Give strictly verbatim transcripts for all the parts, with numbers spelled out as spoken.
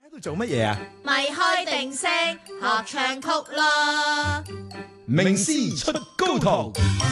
喺度做乜嘢啊？ 咪開定聲學唱曲咯！ 名師出高徒。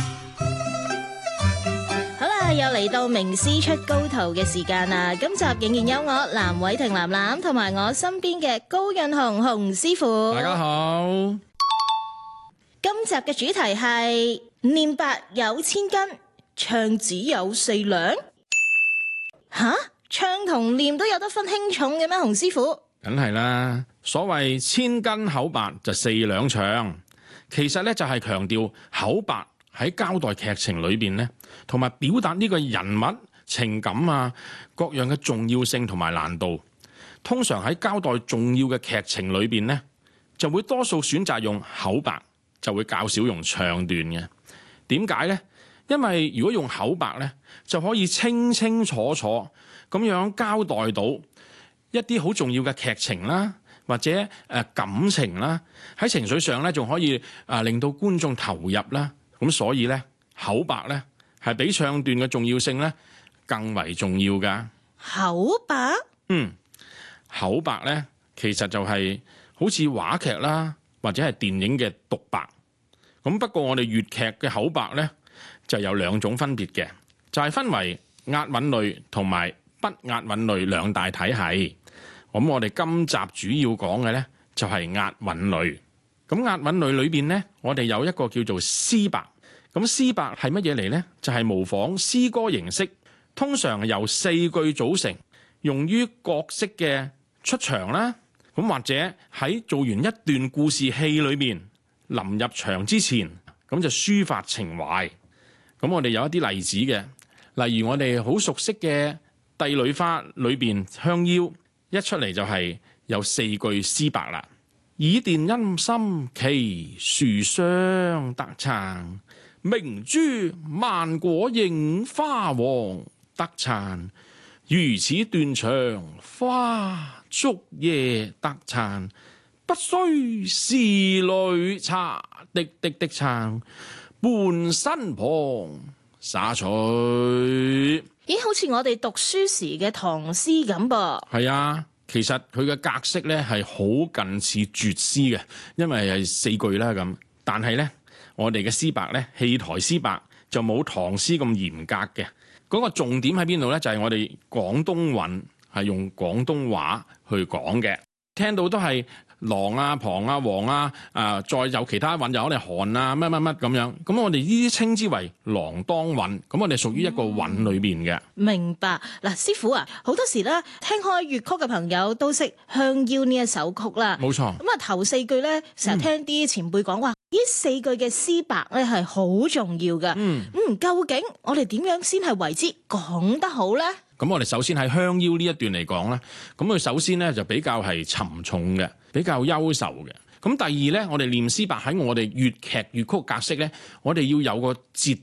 好啦，又嚟到名師出高徒嘅時間啦！今集仍然有我藍偉霆藍藍同埋我身邊嘅高潤雄雄師傅。 大家好。 今集嘅主題係念白有千斤，唱只有四兩。吓，唱同念都有得分輕重嘅咩？雄師傅？ 梗係啦，所謂千斤口白就四兩唱，其實咧就係強調口白喺交代劇情裏邊咧，同埋表達呢個人物情感啊各樣嘅重要性同埋難度。通常喺交代重要嘅劇情裏邊咧，就會多數選擇用口白，就會較少用唱段嘅。點解呢？因為如果用口白咧，就可以清清楚楚咁樣交代到一啲好重要嘅劇情啦，或者誒感情啦，喺情緒上咧仲可以啊令到觀眾投入啦。咁所以咧口白咧係比唱段嘅重要性咧更為重要噶。 口白？ 嗯，口白咧其實就係好似話劇啦，或者係電影嘅獨白。咁不過我哋粵劇嘅口白咧就有兩種分別嘅，就係分為押韻類同埋不押韻類兩大體系。咁我哋今集主要講嘅呢，就係押韻類。咁押韻類裏邊呢，我哋有一個叫做詩白。咁詩白係乜嘢嚟呢？就係模仿詩歌形式，通常由四句組成，用於角色嘅出場啦。咁或者喺做完一段故事戲裏面，臨入場之前，咁就抒發情懷。咁我哋有一啲例子嘅，例如我哋好熟悉嘅《帝女花》裏邊香夭。一出嚟就係有四句詩白啦，以電陰森其樹霜得撐，明珠萬果映花黃得撐，如此斷腸花燭夜得撐，不須仕女茶滴滴滴撐，半身旁灑取。 咦，好似我哋讀書時嘅唐詩咁噃。 係啊，其實佢嘅格式咧係好近似絕詩嘅，因為係四句啦咁。但係咧，我哋嘅詩白咧，戲台詩白就冇唐詩咁嚴格嘅。嗰個重點喺邊度咧？就係我哋廣東韻係用廣東話去講嘅，聽到都係狼啊、旁啊、黃啊，啊再有其他韻，有可能韓啊、乜乜乜咁樣。咁我哋呢啲稱之為郎當韻，咁我哋屬於一個韻裏邊嘅。 明白嗱，師傅啊，好多時咧聽開粵曲嘅朋友都識《香夭》呢一首曲啦。 冇錯。 咁啊，頭四句咧，成日聽啲前輩講話，呢、嗯、四句嘅詩白咧係好重要嘅。嗯，嗯，究竟我哋點樣先係為之講得好咧？ 咁我哋首先喺《香夭》呢一段嚟講咧，咁佢首先咧就比較係沉重嘅，比較憂愁嘅。咁第二咧，我哋念詩白喺我哋粵劇粵曲格式咧，我哋要有個節